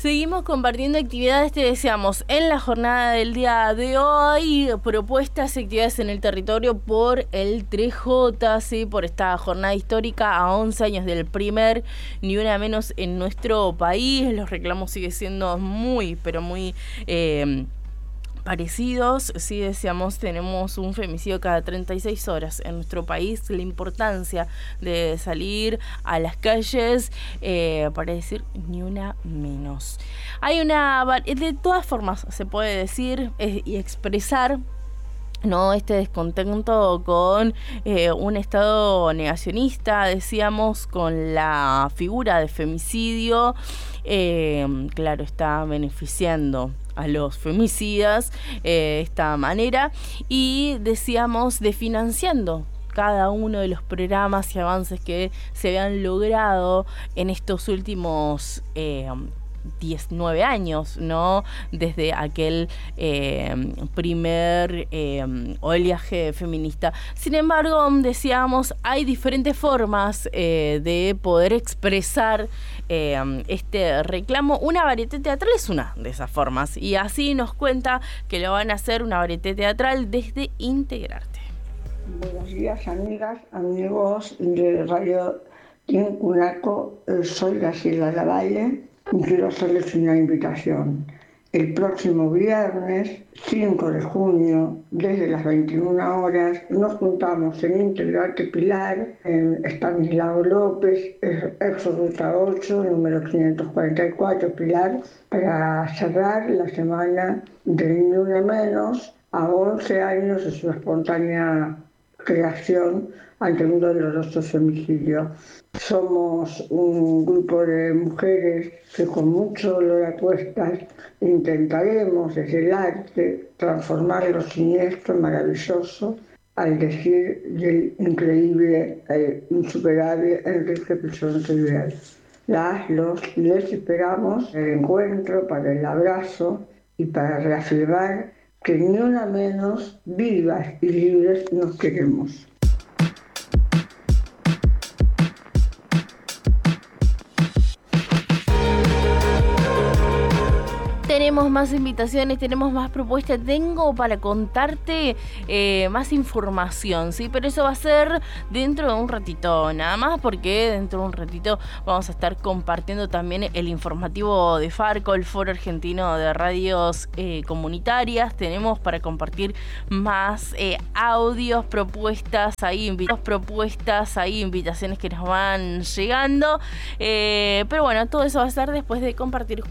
Seguimos compartiendo actividades, te deseamos, en la jornada del día de hoy, propuestas y actividades en el territorio por el 3J, ¿sí? Por esta jornada histórica a 11 años del primer Ni Una Menos en nuestro país. Los reclamos siguen siendo muy, pero muy parecidos. Sí, decíamos, tenemos un femicidio cada 36 horas en nuestro país. La importancia de salir a las calles para decir ni una menos. Hay de todas formas se puede decir y expresar, ¿no?, este descontento con un Estado negacionista, decíamos, con la figura de femicidio. Claro, está beneficiando a los femicidas de esta manera, y decíamos, desfinanciando cada uno de los programas y avances que se habían logrado en estos últimos 19 años, ¿no? Desde aquel primer oleaje feminista. Sin embargo, decíamos, hay diferentes formas de poder expresar este reclamo. Una varieté teatral es una de esas formas, y así nos cuenta que lo van a hacer una varieté teatral desde Integrarte. Buenos días, amigas, amigos de Radio Tincunaco. Soy Graciela Lavalle y quiero hacerles una invitación. El próximo viernes 5 de junio, desde las 21 horas, nos juntamos en Integrarte Pilar, en Estanislao López, Ruta 8, número 544 Pilar, para cerrar la semana de Ni Una Menos a 11 años de su espontánea creación ante un doloroso femicidio. Somos un grupo de mujeres que con mucho dolor a cuestas intentaremos desde el arte transformar lo siniestro en maravilloso, al decir del increíble e insuperable Enrique Pisón Rivera. Les esperamos el encuentro, para el abrazo y para reafirmar que ni una menos, vivas y libres nos queremos. Tenemos más invitaciones, tenemos más propuestas, tengo para contarte más información, ¿sí? Pero eso va a ser dentro de un ratito, nada más, porque dentro de un ratito vamos a estar compartiendo también el informativo de Farco, el Foro Argentino de Radios Comunitarias. Tenemos para compartir más audios, propuestas ahí, invitaciones que nos van llegando. Pero bueno, todo eso va a estar después de compartir